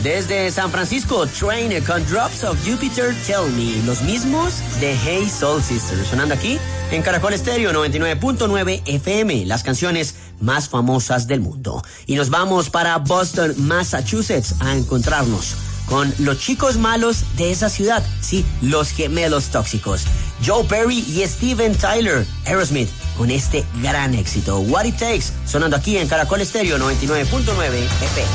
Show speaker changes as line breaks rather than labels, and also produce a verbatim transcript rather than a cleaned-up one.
Desde San Francisco, Train con Drops of Jupiter Tell Me, los mismos de Hey Soul Sisters, sonando aquí en Caracol Estéreo noventa y nueve punto nueve F M, las canciones más famosas del mundo. Y nos vamos para Boston, Massachusetts, a encontrarnos con los chicos malos de esa ciudad, sí, los gemelos tóxicos, Joe Perry y Steven Tyler, Aerosmith, con este gran éxito, What It Takes, sonando aquí en Caracol Estéreo noventa y nueve punto nueve F M.